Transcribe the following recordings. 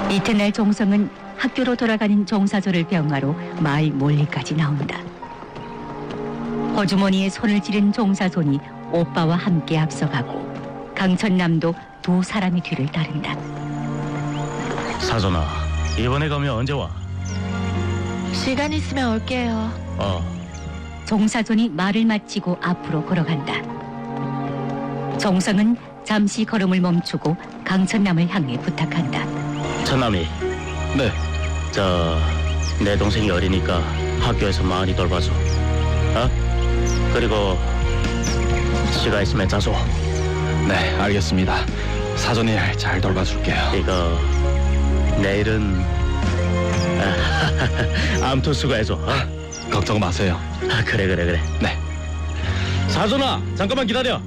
이튿날 종성은 학교로 돌아가는 종사조를 병하러 마을 멀리까지 나온다. 호주머니에 손을 찌른 종사손이 오빠와 함께 앞서가고 강천남도 두 사람이 뒤를 따른다. 사전아, 이번에 가면 언제 와? 시간 있으면 올게요. 종사손이 말을 마치고 앞으로 걸어간다. 종성은 잠시 걸음을 멈추고 강천남을 향해 부탁한다. 천남이. 네. 내 동생이 어리니까 학교에서 많이 돌봐줘. 그리고 시간 있으면 자줘. 네, 알겠습니다. 사전일 잘 돌봐줄게요. 이거 내일은 아무튼 수고해줘. 걱정 마세요. 그래. 네. 사전아, 잠깐만 기다려.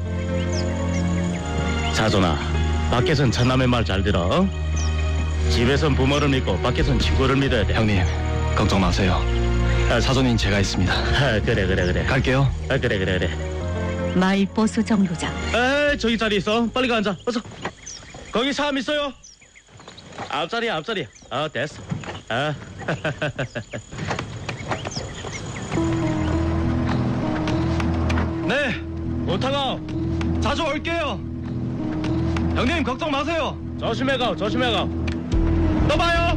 사전아, 밖에선 천남의 말 잘 들어. 집에선 부모를 믿고 밖에선 친구를 믿어야 돼. 형님, 걱정 마세요. 사전인 제가 있습니다. 그래. 갈게요. 그래. 마을 버스 정류장. 저기 자리 있어. 빨리 가 앉아. 어서. 거기 사람 있어요. 앞자리야. 됐어. 네, 못하가. 자주 올게요. 형님, 걱정 마세요. 조심해 가. 또 봐요.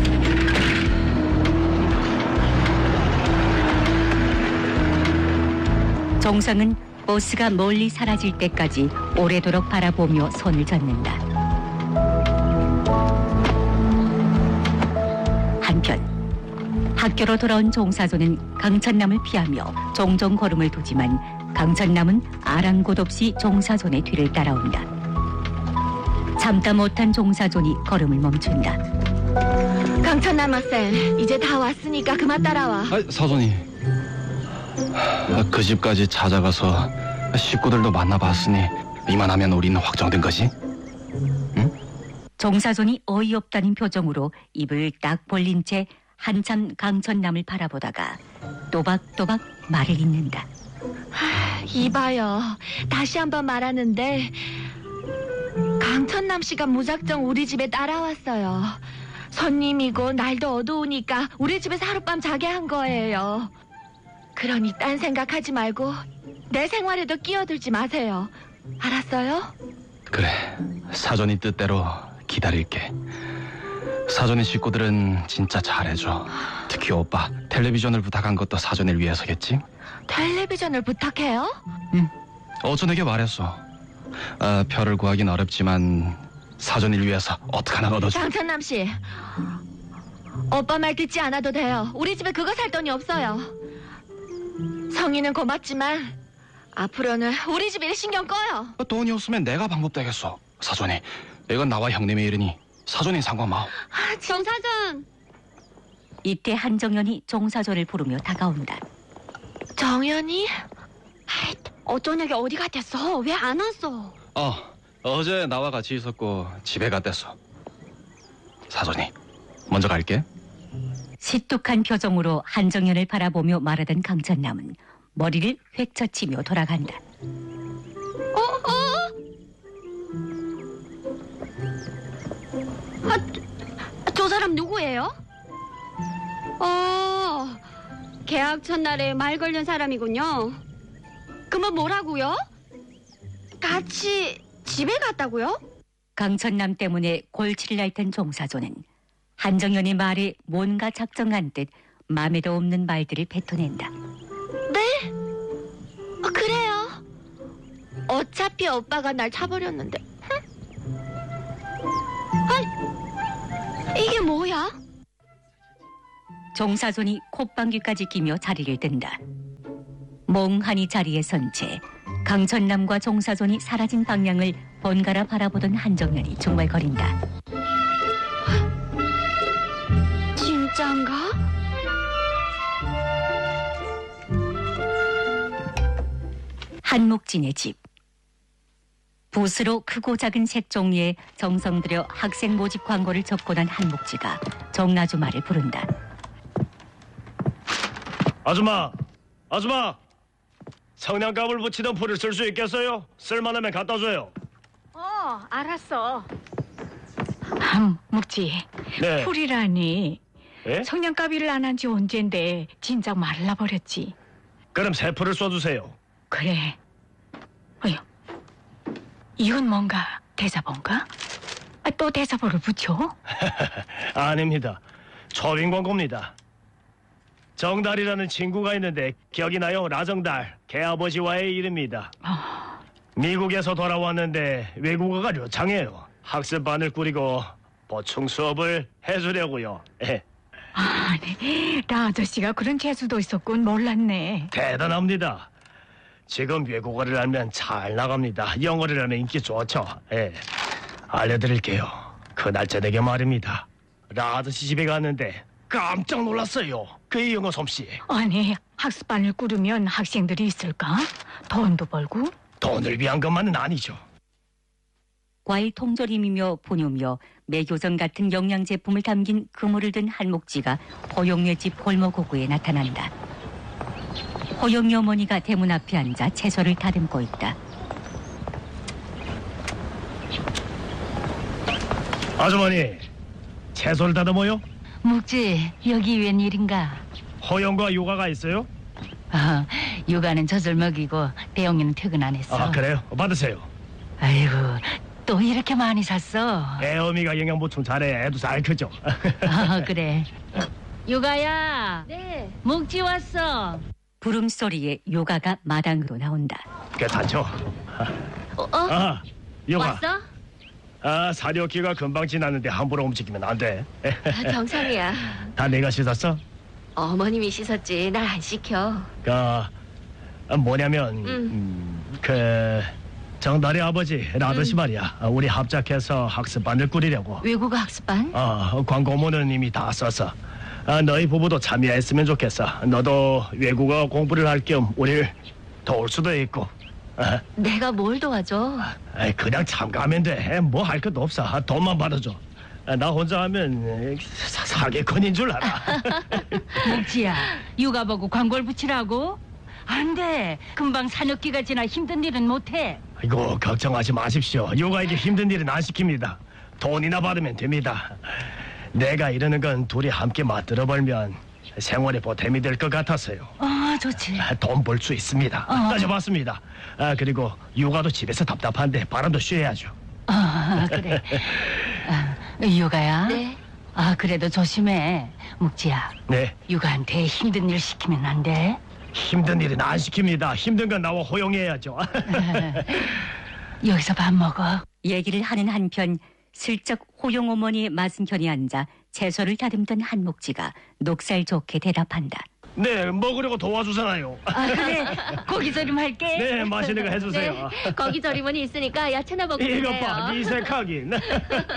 종성은 버스가 멀리 사라질 때까지 오래도록 바라보며 손을 젓는다. 한편 학교로 돌아온 종사조는 강천남을 피하며 종종 걸음을 두지만 강천남은 아랑곳 없이 종사존의 뒤를 따라온다. 참다 못한 종사존이 걸음을 멈춘다. 강천남 학생, 이제 다 왔으니까 그만 따라와. 사전이. 그 집까지 찾아가서 식구들도 만나봤으니 이만하면 우리는 확정된 거지? 응? 종사존이 어이없다는 표정으로 입을 딱 벌린 채 한참 강천남을 바라보다가 또박또박 말을 잇는다. 이봐요. 다시 한번 말하는데 강천남 씨가 무작정 우리 집에 따라왔어요. 손님이고 날도 어두우니까 우리 집에서 하룻밤 자게 한 거예요. 그러니 딴 생각하지 말고 내 생활에도 끼어들지 마세요. 알았어요? 그래, 사전이 뜻대로 기다릴게. 사전의 식구들은 진짜 잘해줘. 특히 오빠, 텔레비전을 부탁한 것도 사전을 위해서겠지? 텔레비전을 부탁해요? 응, 어쩌내게 말했어. 표를 구하긴 어렵지만 사전을 위해서 어떡하나 얻어줘. 강천남 씨, 오빠 말 듣지 않아도 돼요. 우리 집에 그거 살 돈이 없어요. 성의는 고맙지만 앞으로는 우리 집 일 신경 꺼요. 돈이 없으면 내가 방법 되겠어. 사전이, 이건 나와 형님의 일이니 사전이 상관 마. 정사전. 이때 한정연이 종사조를 부르며 다가온다. 정연이? 어쩌냐게 어디 갔댔어? 왜 안 왔어? 어제 나와 같이 있었고 집에 갔댔어. 사전이, 먼저 갈게. 시뚝한 표정으로 한정연을 바라보며 말하던 강천남은 머리를 획쳐치며 돌아간다. 저 사람 누구예요? 계약 첫날에 말 걸린 사람이군요. 그만 뭐라고요? 같이 집에 갔다고요? 강천남 때문에 골치를 앓던 종사조는 한정연의 말에 뭔가 작정한 듯 마음에도 없는 말들을 뱉어낸다. 네? 그래요. 어차피 오빠가 날 차버렸는데. 이게 뭐야? 종사손이 콧방귀까지 끼며 자리를 든다. 멍하니 자리에 선 채 강천남과 종사손이 사라진 방향을 번갈아 바라보던 한정연이 중얼거린다. 진짠가? 한목진의 집. 붓으로 크고 작은 색 종이에 정성 들여 학생 모집 광고를 접고난 한목지가 정나주마를 부른다. 아줌마, 성냥갑을 붙이던 풀을 쓸 수 있겠어요? 쓸만하면 갖다 줘요. 알았어. 묵지. 네. 풀이라니. 예? 성냥가비를 안 한 지 언젠데 진작 말라버렸지. 그럼 새 풀을 쏘주세요. 그래. 어휴. 이건 뭔가 대사본가? 또 대사본을 붙여? 아닙니다. 초빙 광고입니다. 정달이라는 친구가 있는데 기억이 나요? 라정달. 걔아버지와의 일입니다. 미국에서 돌아왔는데 외국어가 료창해요. 학습반을 꾸리고 보충 수업을 해주려고요. 예. 아니, 나 아저씨가 그런 재수도 있었군. 몰랐네. 대단합니다. 지금 외국어를 알면 잘 나갑니다. 영어를 알면 인기 좋죠. 예. 알려드릴게요. 그날 저녁에 말입니다. 라 아저씨 집에 갔는데 깜짝 놀랐어요. 그 영어 솜씨. 아니, 학습반을 꾸르면 학생들이 있을까? 돈도 벌고? 돈을 위한 것만은 아니죠. 과일 통조림이며 분유며 매교정 같은 영양 제품을 담긴 그물을 든 한목지가 호용녀 집 골목호구에 나타난다. 호용녀 어머니가 대문 앞에 앉아 채소를 다듬고 있다. 아주머니, 채소를 다듬어요? 묵지, 여기 웬일인가? 호영과 요가가 있어요? 육아는 젖을 먹이고 대영이는 퇴근 안 했어. 아, 그래요? 받으세요. 아이고, 또 이렇게 많이 샀어. 애어미가 영양 보충 잘해. 애도 잘 크죠. 그래. 육아야. 네. 묵지 왔어. 부름소리에 요가가 마당으로 나온다. 괜찮죠? 아, 요가. 왔어? 아, 사료기가 금방 지났는데 함부로 움직이면 안 돼. 정상이야. 다 내가 씻었어? 어머님이 씻었지. 날 안 시켜. 뭐냐면 정달의 아버지 라더씨 말이야. 우리 합작해서 학습반을 꾸리려고. 외국어 학습반? 광고문은 이미 다 썼어. 너희 부부도 참여했으면 좋겠어. 너도 외국어 공부를 할 겸 우리를 도울 수도 있고. 내가 뭘 도와줘? 그냥 참가하면 돼. 뭐 할 것도 없어. 돈만 받아줘. 나 혼자 하면 사기꾼인 줄 알아. 묵지야, 육아 보고 광고를 붙이라고? 안 돼. 금방 산업기가 지나 힘든 일은 못해. 아이고, 걱정하지 마십시오. 요가에게 힘든 일은 안 시킵니다. 돈이나 받으면 됩니다. 내가 이러는 건 둘이 함께 맞들어 벌면 생활에 보탬이 될 것 같았어요. 좋지. 돈 벌 수 있습니다. 따져봤습니다. 그리고 육아도 집에서 답답한데 바람도 쐬야죠. 그래. 육아야? 네. 그래도 조심해. 묵지야, 네, 육아한테 힘든 일 시키면 안 돼. 힘든 일은 안 시킵니다. 힘든 건 나와 호용해야죠. 여기서 밥 먹어. 얘기를 하는 한편 슬쩍 호용 어머니의 맞은편에 앉아 채소를 다듬던 한목지가 녹살 좋게 대답한다. 네, 먹으려고 도와주잖아요. 그래. 고기 조림 할게. 네, 맛있는 거 해주세요. 거기 저리머니 있으니까 야채나 먹으면 돼요. 이것 봐, 미색하긴.